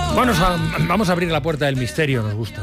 Bueno, vamos a abrir la puerta del misterio, nos gusta.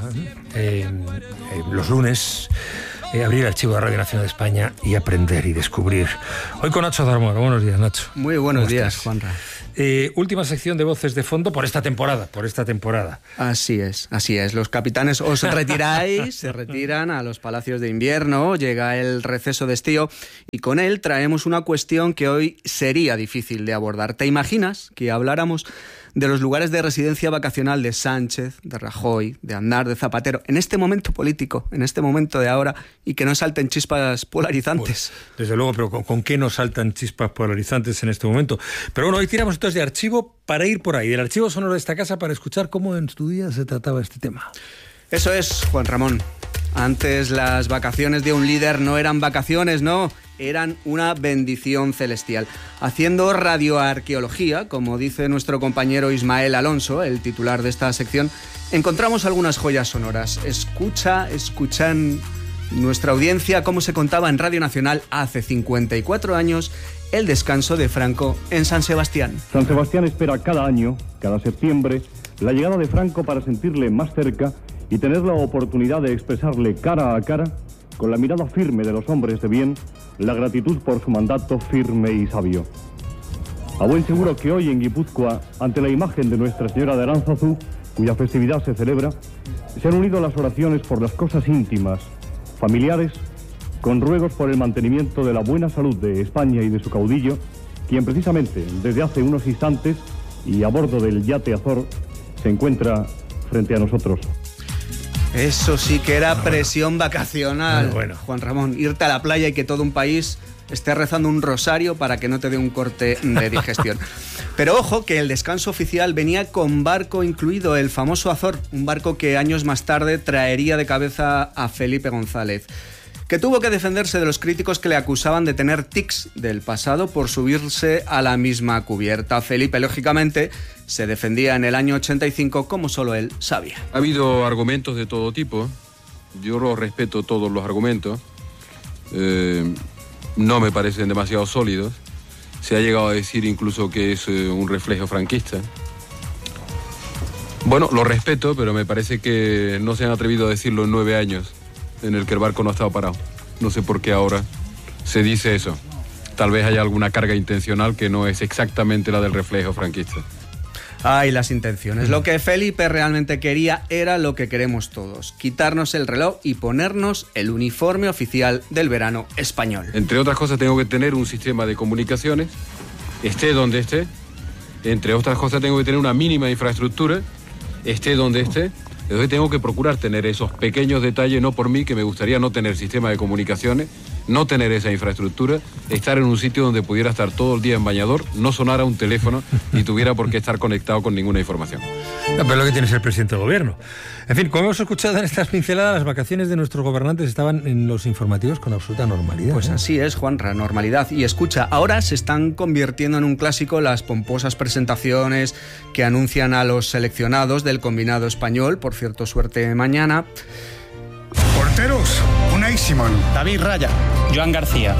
Los lunes, abrir el archivo de Radio Nacional de España y aprender y descubrir. Hoy con Nacho Zarmora. Buenos días, Nacho. Muy buenos días, Juanra. Última sección de Voces de Fondo por esta temporada. Así es. Los capitanes os retiráis, se retiran a los palacios de invierno, llega el receso de estío y con él traemos una cuestión que hoy sería difícil de abordar. ¿Te imaginas que habláramos de los lugares de residencia vacacional de Sánchez, de Rajoy, de Aznar, de Zapatero, en este momento político, en este momento de ahora, y que no salten chispas polarizantes? Pues, desde luego, pero ¿con qué no saltan chispas polarizantes en este momento? Pero bueno, hoy tiramos entonces de archivo para ir por ahí, del archivo sonoro de esta casa, para escuchar cómo en su día se trataba este tema. Eso es, Juan Ramón. Antes las vacaciones de un líder no eran vacaciones, no, eran una bendición celestial. Haciendo radioarqueología, como dice nuestro compañero Ismael Alonso, el titular de esta sección, encontramos algunas joyas sonoras. Escuchan nuestra audiencia cómo se contaba en Radio Nacional hace 54 años el descanso de Franco en San Sebastián. San Sebastián espera cada año, cada septiembre, la llegada de Franco para sentirle más cerca y tener la oportunidad de expresarle cara a cara, con la mirada firme de los hombres de bien, la gratitud por su mandato firme y sabio. A buen seguro que hoy en Guipúzcoa, ante la imagen de Nuestra Señora de Aránzazu, cuya festividad se celebra, se han unido las oraciones por las cosas íntimas, familiares, con ruegos por el mantenimiento de la buena salud de España y de su caudillo, quien precisamente desde hace unos instantes y a bordo del yate Azor se encuentra frente a nosotros. Eso sí que era presión vacacional, bueno. Juan Ramón, irte a la playa y que todo un país esté rezando un rosario para que no te dé un corte de digestión. Pero ojo que el descanso oficial venía con barco incluido, el famoso Azor, un barco que años más tarde traería de cabeza a Felipe González, que tuvo que defenderse de los críticos que le acusaban de tener tics del pasado por subirse a la misma cubierta. Felipe, lógicamente, se defendía en el año 85 como solo él sabía. Ha habido argumentos de todo tipo, yo los respeto todos los argumentos, no me parecen demasiado sólidos, se ha llegado a decir incluso que es un reflejo franquista. Bueno, lo respeto, pero me parece que no se han atrevido a decirlo en 9 años. En el que el barco no ha estado parado. No sé por qué ahora se dice eso. Tal vez haya alguna carga intencional que no es exactamente la del reflejo franquista. Ay, las intenciones. Lo que Felipe realmente quería era lo que queremos todos: quitarnos el reloj y ponernos el uniforme oficial del verano español. Entre otras cosas, tengo que tener un sistema de comunicaciones, esté donde esté. Entre otras cosas, tengo que tener una mínima infraestructura, esté donde esté. Entonces tengo que procurar tener esos pequeños detalles, no por mí, que me gustaría no tener sistema de comunicaciones, no tener esa infraestructura, estar en un sitio donde pudiera estar todo el día en bañador, no sonara un teléfono y tuviera por qué estar conectado con ninguna información. No, pero lo que tiene es el presidente del gobierno. En fin, como hemos escuchado en estas pinceladas, las vacaciones de nuestros gobernantes estaban en los informativos con absoluta normalidad. Pues así es, Juanra, normalidad. Y escucha, ahora se están convirtiendo en un clásico las pomposas presentaciones que anuncian a los seleccionados del combinado español. Por cierto, suerte mañana. Porteros, Unai Simón, David Raya, Joan García.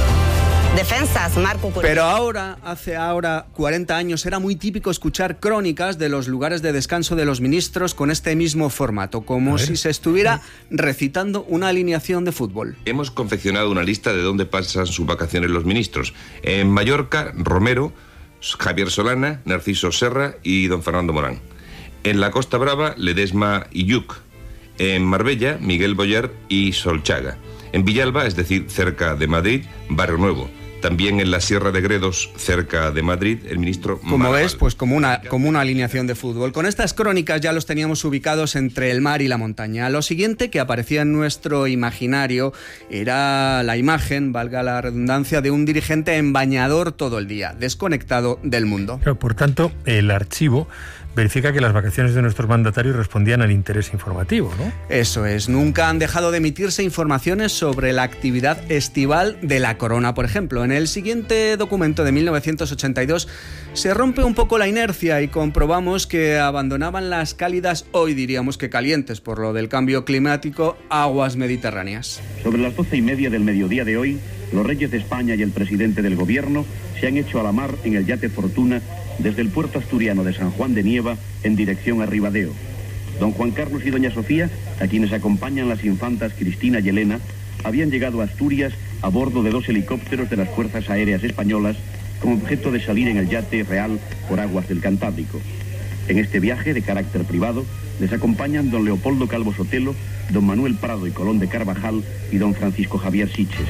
Defensas, Marco Curé. Pero hace 40 años, era muy típico escuchar crónicas de los lugares de descanso de los ministros con este mismo formato, como si se estuviera recitando una alineación de fútbol. Hemos confeccionado una lista de dónde pasan sus vacaciones los ministros. En Mallorca, Romero, Javier Solana, Narciso Serra y don Fernando Morán. En la Costa Brava, Ledesma y Lluc. En Marbella, Miguel Boyer y Solchaga. En Villalba, es decir, cerca de Madrid, Barrio Nuevo. También en la Sierra de Gredos, cerca de Madrid, el ministro... Como ves, pues como una alineación de fútbol. Con estas crónicas ya los teníamos ubicados entre el mar y la montaña. Lo siguiente que aparecía en nuestro imaginario era la imagen, valga la redundancia, de un dirigente en bañador todo el día, desconectado del mundo. Pero, por tanto, el archivo verifica que las vacaciones de nuestros mandatarios respondían al interés informativo, ¿no? Eso es, nunca han dejado de emitirse informaciones sobre la actividad estival de la corona, por ejemplo. En el siguiente documento de 1982 se rompe un poco la inercia y comprobamos que abandonaban las cálidas, hoy diríamos que calientes por lo del cambio climático, aguas mediterráneas. Sobre las 12:30 del mediodía de hoy, los reyes de España y el presidente del gobierno se han hecho a la mar en el yate Fortuna desde el puerto asturiano de San Juan de Nieva en dirección a Ribadeo. Don Juan Carlos y doña Sofía, a quienes acompañan las infantas Cristina y Elena, habían llegado a Asturias a bordo de 2 helicópteros de las Fuerzas Aéreas Españolas con objeto de salir en el yate Real por aguas del Cantábrico. En este viaje de carácter privado les acompañan don Leopoldo Calvo Sotelo, don Manuel Prado y Colón de Carvajal y don Francisco Javier Siches.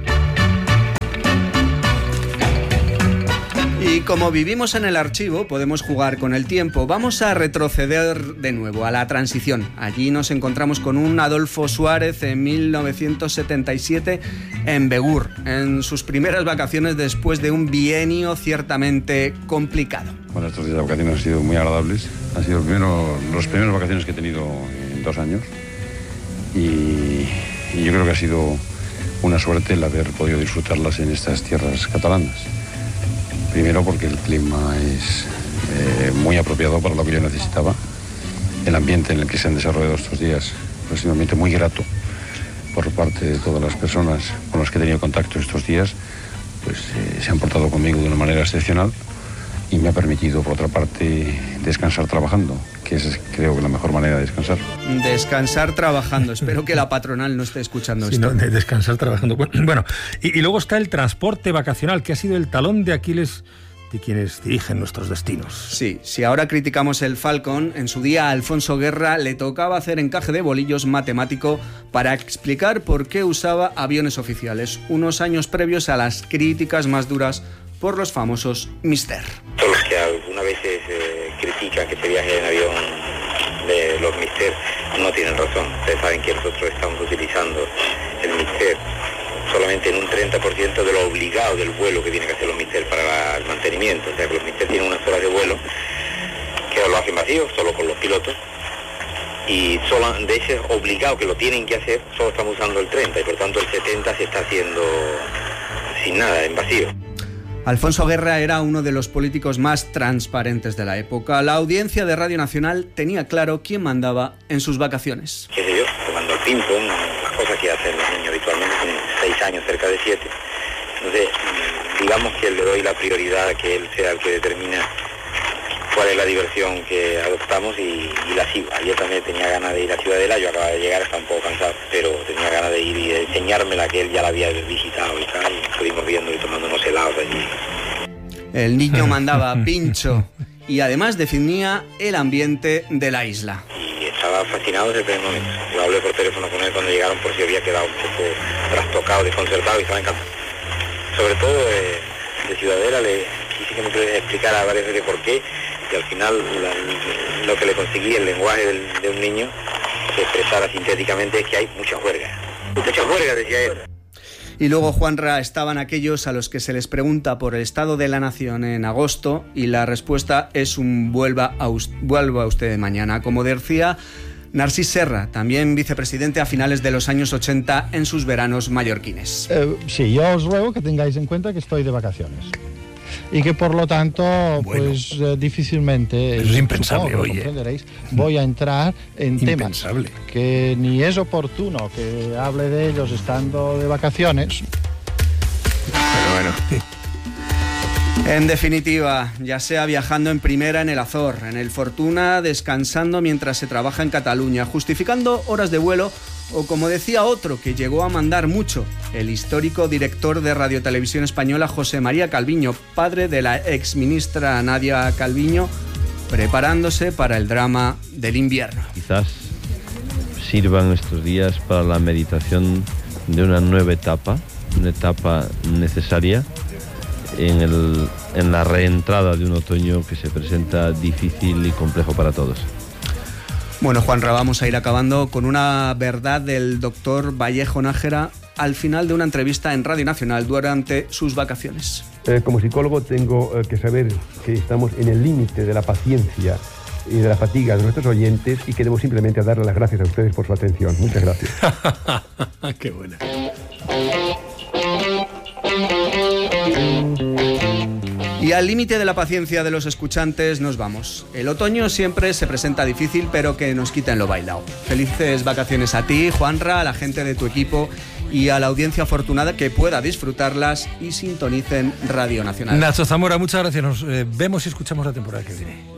Y como vivimos en el archivo, podemos jugar con el tiempo. Vamos a retroceder de nuevo a la transición. Allí nos encontramos con un Adolfo Suárez en 1977 en Begur, en sus primeras vacaciones después de un bienio ciertamente complicado. Bueno, estos días de vacaciones han sido muy agradables. Han sido las primeras vacaciones que he tenido en 2 años. Y yo creo que ha sido una suerte el haber podido disfrutarlas en estas tierras catalanas. Primero porque el clima es muy apropiado para lo que yo necesitaba. El ambiente en el que se han desarrollado estos días ha sido un ambiente muy grato por parte de todas las personas con las que he tenido contacto estos días. Pues se han portado conmigo de una manera excepcional y me ha permitido, por otra parte, descansar trabajando, que es, creo, que la mejor manera de descansar. Descansar trabajando. Espero que la patronal no esté escuchando esto. No, de descansar trabajando. Bueno, y luego está el transporte vacacional, que ha sido el talón de Aquiles de quienes dirigen nuestros destinos. Sí, si ahora criticamos el Falcon, en su día a Alfonso Guerra le tocaba hacer encaje de bolillos matemático para explicar por qué usaba aviones oficiales, unos años previos a las críticas más duras por los famosos Mister. Todos los que alguna vez critican que se viaje en avión de los Mister no tienen razón. Ustedes saben que nosotros estamos utilizando el Mister solamente en un 30% de lo obligado del vuelo que tiene que hacer los Mister para el mantenimiento. O sea que los Mister tienen unas horas de vuelo que lo hacen vacío, solo con los pilotos. Y solo de ese obligado que lo tienen que hacer, solo estamos usando el 30 y por tanto el 70 se está haciendo sin nada, en vacío. Alfonso Guerra era uno de los políticos más transparentes de la época. La audiencia de Radio Nacional tenía claro quién mandaba en sus vacaciones. ¿Qué sé yo? Jugando al ping-pong, las cosas que hacen los niños habitualmente, tienen 6 años, cerca de 7. Entonces, digamos que le doy la prioridad a que él sea el que determina cuál es la diversión que adoptamos y la sigo. Ayer también tenía ganas de ir a Ciudadela, yo acababa de llegar, estaba un poco cansado, pero tenía ganas de ir y de enseñármela, que él ya la había visitado y tal, y estuvimos viendo y tomándonos helados allí. El niño mandaba pincho y además definía el ambiente de la isla. Y estaba fascinado desde el primer momento. Yo hablé por teléfono con él cuando llegaron por si había quedado un poco trastocado, desconcertado y estaba encantado. Sobre todo de Ciudadela le quise que me explicara varias veces por qué. Y al final lo que le conseguí, el lenguaje de un niño, se expresara sintéticamente, es que hay mucha juerga. Mucha juerga, decía él. Y luego, Juanra, estaban aquellos a los que se les pregunta por el estado de la nación en agosto y la respuesta es un vuelva usted mañana. Como decía Narcís Serra, también vicepresidente a finales de los años 80 en sus veranos mallorquines. Sí, yo os ruego que tengáis en cuenta que estoy de vacaciones. Y que por lo tanto, bueno, pues difícilmente, eso es impensable, supongo, oye, comprenderéis, voy a entrar en impensable. Temas que ni es oportuno que hable de ellos estando de vacaciones. Pero bueno. En definitiva, ya sea viajando en primera en el Azor, en el Fortuna, descansando mientras se trabaja en Cataluña, justificando horas de vuelo, o como decía otro que llegó a mandar mucho, el histórico director de Radio Televisión Española José María Calviño, padre de la exministra Nadia Calviño, preparándose para el drama del invierno. Quizás sirvan estos días para la meditación de una nueva etapa, una etapa necesaria en la reentrada de un otoño que se presenta difícil y complejo para todos. Bueno, Juanra, vamos a ir acabando con una verdad del doctor Vallejo Nájera al final de una entrevista en Radio Nacional durante sus vacaciones. Como psicólogo tengo que saber que estamos en el límite de la paciencia y de la fatiga de nuestros oyentes y queremos simplemente darle las gracias a ustedes por su atención. Muchas gracias. Qué buena. Y al límite de la paciencia de los escuchantes nos vamos. El otoño siempre se presenta difícil, pero que nos quiten lo bailado. Felices vacaciones a ti, Juanra, a la gente de tu equipo y a la audiencia afortunada que pueda disfrutarlas y sintonicen Radio Nacional. Nacho Zamora, muchas gracias. Nos vemos y escuchamos la temporada que viene.